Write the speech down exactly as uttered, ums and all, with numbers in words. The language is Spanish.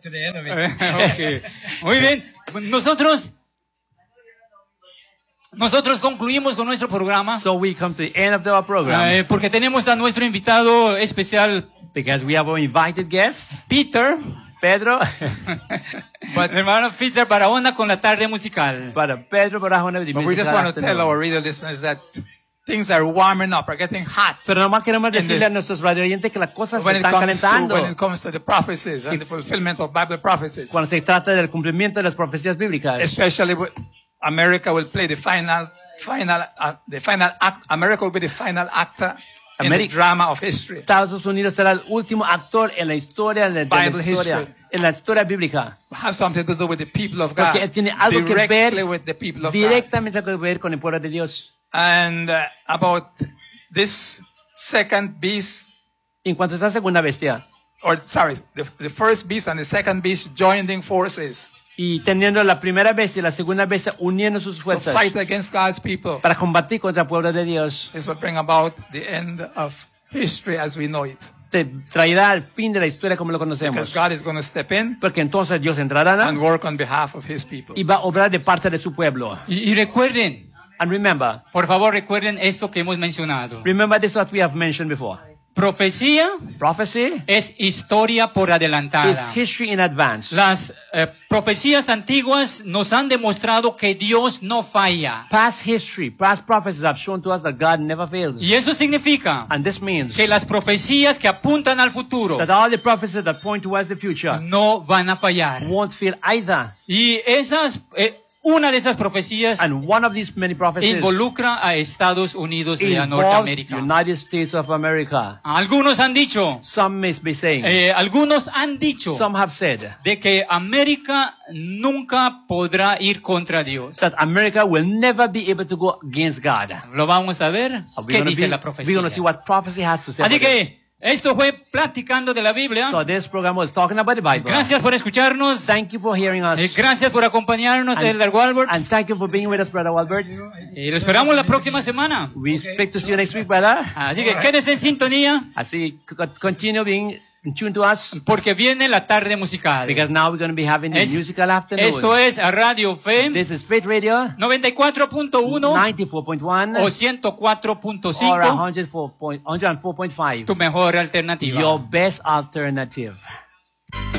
to the end of it. Okay. Muy bien. Nosotros, nosotros concluimos con nuestro programa. So we come to the end of our program. Eh, porque tenemos a nuestro invitado especial, Because we have our invited guest, Peter. Pedro. But, hermano Peter Barahona con la tarde musical. Para Pedro Barahona de But we just want to tell our radio listeners that things are warming up, are getting hot. Pero nomás queremos In decirle the- a nuestros radio oyentes que las cosas se When it, están comes to, calentando. when it comes to the prophecies and the fulfillment of Bible prophecies. Cuando se trata del cumplimiento de las profecías bíblicas. Especially with America will play the final, final, uh, the final act. America will be the final actor in the Ameri- drama of history. Estados Unidos será el último actor en la historia de, de la Bible historia, history. en la historia bíblica. Have something to do with the people of God. Porque tiene algo que Directly ver with the people of God. directamente que ver con el pueblo de Dios. And uh, about this second beast, En cuanto a esta segunda bestia, or sorry, the, the first beast and the second beast joining forces y teniendo la primera bestia y la segunda bestia uniendo sus to fuerzas fight against God's people. para combatir contra el pueblo de Dios, This will bring about the end of history as we know it. te traerá al fin de la historia como lo Because conocemos. God is going to step in Porque entonces Dios entrará and work on behalf of His people. y va a obrar de parte de su pueblo. Y, y recuerden, And remember, por favor recuerden esto que hemos mencionado. remember this what we have mentioned before. Profecía Prophecy es historia por is adelantada. history in advance. Las eh, profecías antiguas nos han demostrado que Dios no falla. Past history, past prophecies have shown to us that God never fails. Y eso significa And this means que las profecías que apuntan al futuro that all the prophecies that point towards the future no van a fallar. won't fail either. Y esas, eh, una de esas profecías And one of these many prophecies involucra a Estados Unidos de involves Norteamérica. United States of America. Algunos han dicho, Some may be saying, eh, algunos han dicho some have said de que América nunca podrá ir contra Dios. that America will never be able to go against God. Lo vamos a ver. Are we ¿Qué gonna dice be- la we're profecía? going to see what prophecy has to say. Así about it. que esto fue Platicando de la Biblia. So this program was talking about the Bible. Gracias por escucharnos. Thank you for hearing us. Eh, Gracias por acompañarnos, And- Elder Walbert. And thank you for being with us, Brother Walbert. Y lo esperamos la próxima semana. We expect to see you next week, brother. Así que quédese en sintonía Así, c- continue being in tune to us, porque viene la tarde musical. because now we're going to be having the Es- musical afternoon. Esto es a Radio Fe This is Faith Radio noventa y cuatro punto uno ninety-four point one o ciento cuatro punto or cinco, one oh four point one oh four point five. tu mejor alternativa. Your best alternative.